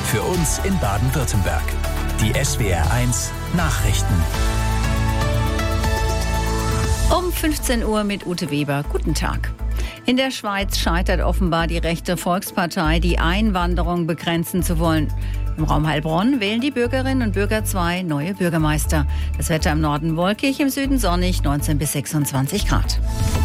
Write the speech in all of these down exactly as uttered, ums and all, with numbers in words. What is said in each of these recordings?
für uns in Baden-Württemberg. Die S W R eins Nachrichten. Um fünfzehn Uhr mit Ute Weber. Guten Tag. In der Schweiz scheitert offenbar die rechte Volkspartei, die Einwanderung begrenzen zu wollen. Im Raum Heilbronn wählen die Bürgerinnen und Bürger zwei neue Bürgermeister. Das Wetter im Norden wolkig, im Süden sonnig, neunzehn bis sechsundzwanzig Grad.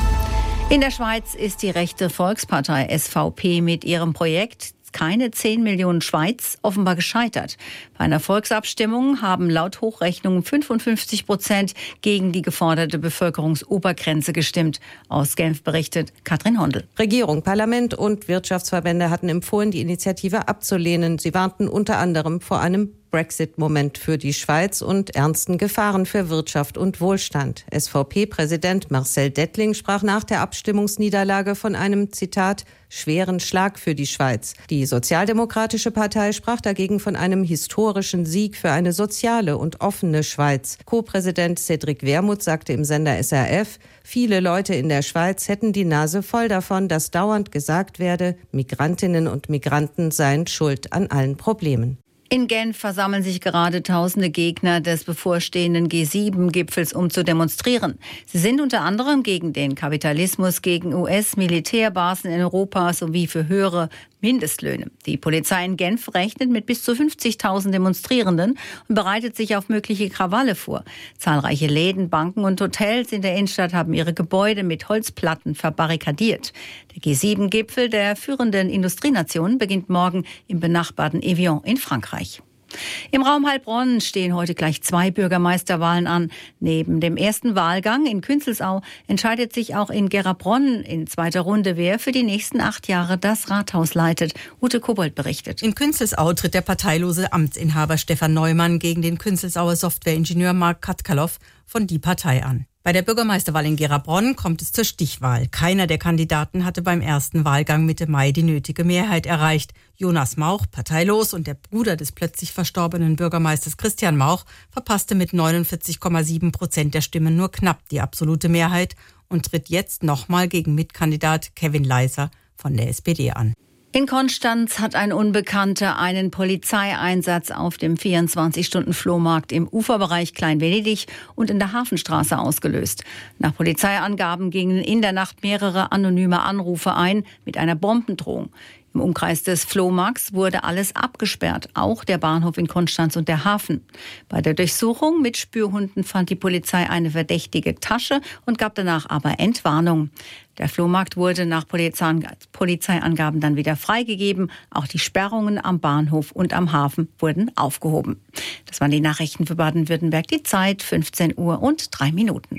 In der Schweiz ist die rechte Volkspartei S V P mit ihrem Projekt Keine zehn Millionen Schweiz offenbar gescheitert. Bei einer Volksabstimmung haben laut Hochrechnungen fünfundfünfzig Prozent gegen die geforderte Bevölkerungsobergrenze gestimmt. Aus Genf berichtet Katrin Hondel. Regierung, Parlament und Wirtschaftsverbände hatten empfohlen, die Initiative abzulehnen. Sie warnten unter anderem vor einem Brexit-Moment für die Schweiz und ernsten Gefahren für Wirtschaft und Wohlstand. S V P-Präsident Marcel Dettling sprach nach der Abstimmungsniederlage von einem, Zitat, schweren Schlag für die Schweiz. Die Sozialdemokratische Partei sprach dagegen von einem historischen Sieg für eine soziale und offene Schweiz. Co-Präsident Cédric Wermuth sagte im Sender S R F, viele Leute in der Schweiz hätten die Nase voll davon, dass dauernd gesagt werde, Migrantinnen und Migranten seien schuld an allen Problemen. In Genf versammeln sich gerade tausende Gegner des bevorstehenden G sieben Gipfels, um zu demonstrieren. Sie sind unter anderem gegen den Kapitalismus, gegen U S-Militärbasen in Europa sowie für höhere Mindestlöhne. Die Polizei in Genf rechnet mit bis zu fünfzigtausend Demonstrierenden und bereitet sich auf mögliche Krawalle vor. Zahlreiche Läden, Banken und Hotels in der Innenstadt haben ihre Gebäude mit Holzplatten verbarrikadiert. Der G sieben Gipfel der führenden Industrienationen beginnt morgen im benachbarten Evian in Frankreich. Im Raum Heilbronn stehen heute gleich zwei Bürgermeisterwahlen an. Neben dem ersten Wahlgang in Künzelsau entscheidet sich auch in Gerabronn in zweiter Runde, wer für die nächsten acht Jahre das Rathaus leitet. Ute Kobold berichtet. In Künzelsau tritt der parteilose Amtsinhaber Stefan Neumann gegen den Künzelsauer Softwareingenieur Mark Katkalow von Die Partei an. Bei der Bürgermeisterwahl in Gerabronn kommt es zur Stichwahl. Keiner der Kandidaten hatte beim ersten Wahlgang Mitte Mai die nötige Mehrheit erreicht. Jonas Mauch, parteilos, und der Bruder des plötzlich verstorbenen Bürgermeisters Christian Mauch verpasste mit neunundvierzig Komma sieben Prozent der Stimmen nur knapp die absolute Mehrheit und tritt jetzt nochmal gegen Mitkandidat Kevin Leiser von der S P D an. In Konstanz hat ein Unbekannter einen Polizeieinsatz auf dem vierundzwanzig-Stunden-Flohmarkt im Uferbereich Klein-Venedig und in der Hafenstraße ausgelöst. Nach Polizeiangaben gingen in der Nacht mehrere anonyme Anrufe ein mit einer Bombendrohung. Im Umkreis des Flohmarkts wurde alles abgesperrt, auch der Bahnhof in Konstanz und der Hafen. Bei der Durchsuchung mit Spürhunden fand die Polizei eine verdächtige Tasche und gab danach aber Entwarnung. Der Flohmarkt wurde nach Polizeiangaben dann wieder freigegeben. Auch die Sperrungen am Bahnhof und am Hafen wurden aufgehoben. Das waren die Nachrichten für Baden-Württemberg. Die Zeit fünfzehn Uhr und drei Minuten.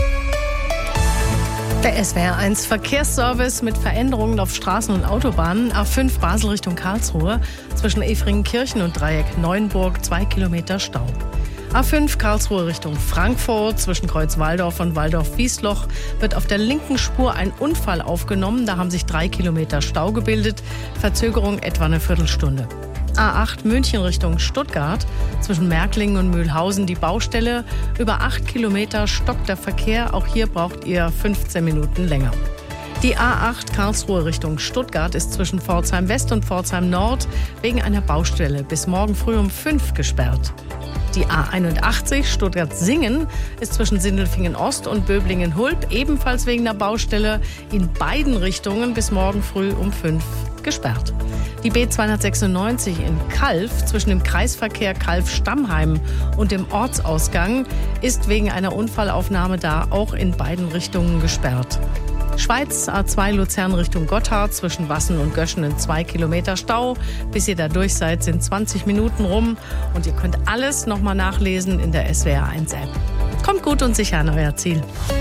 Der S W R eins Verkehrsservice mit Veränderungen auf Straßen und Autobahnen. A fünf Basel Richtung Karlsruhe. Zwischen Efringenkirchen und Dreieck Neuenburg zwei Kilometer Stau. A fünf Karlsruhe Richtung Frankfurt. Zwischen Kreuz Walldorf und Walldorf-Wiesloch wird auf der linken Spur ein Unfall aufgenommen. Da haben sich drei Kilometer Stau gebildet. Verzögerung etwa eine Viertelstunde. A acht München Richtung Stuttgart. Zwischen Märklingen und Mühlhausen die Baustelle. Über acht Kilometer stockt der Verkehr. Auch hier braucht ihr fünfzehn Minuten länger. Die A acht Karlsruhe Richtung Stuttgart ist zwischen Pforzheim West und Pforzheim Nord wegen einer Baustelle bis morgen früh um fünf gesperrt. Die A einundachtzig Stuttgart-Singen ist zwischen Sindelfingen Ost und Böblingen-Hulb ebenfalls wegen der Baustelle in beiden Richtungen bis morgen früh um fünf gesperrt. Die B zweihundertsechsundneunzig in Calw zwischen dem Kreisverkehr Calw-Stammheim und dem Ortsausgang ist wegen einer Unfallaufnahme da auch in beiden Richtungen gesperrt. Schweiz A zwei Luzern Richtung Gotthard zwischen Wassen und Göschen in zwei Kilometer Stau. Bis ihr da durch seid, sind zwanzig Minuten rum und ihr könnt alles nochmal nachlesen in der S W R eins App. Kommt gut und sicher an euer Ziel.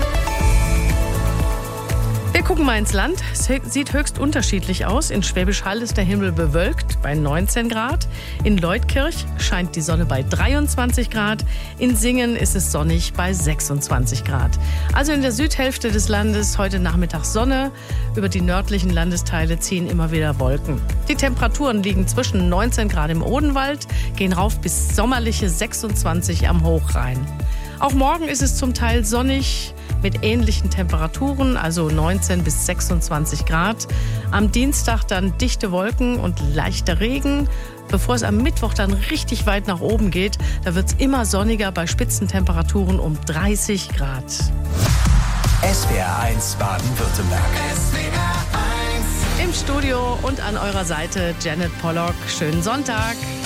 Wir gucken mal ins Land. Es sieht höchst unterschiedlich aus. In Schwäbisch Hall ist der Himmel bewölkt bei neunzehn Grad. In Leutkirch scheint die Sonne bei dreiundzwanzig Grad. In Singen ist es sonnig bei sechsundzwanzig Grad. Also in der Südhälfte des Landes heute Nachmittag Sonne. Über die nördlichen Landesteile ziehen immer wieder Wolken. Die Temperaturen liegen zwischen neunzehn Grad im Odenwald, gehen rauf bis sommerliche sechsundzwanzig am Hochrhein. Auch morgen ist es zum Teil sonnig. mit ähnlichen Temperaturen, also neunzehn bis sechsundzwanzig Grad. Am Dienstag dann dichte Wolken und leichter Regen. Bevor es am Mittwoch dann richtig weit nach oben geht, da wird es immer sonniger bei Spitzentemperaturen um dreißig Grad. S W R eins Baden-Württemberg. S W R eins. Im Studio und an eurer Seite Janet Pollock. Schönen Sonntag.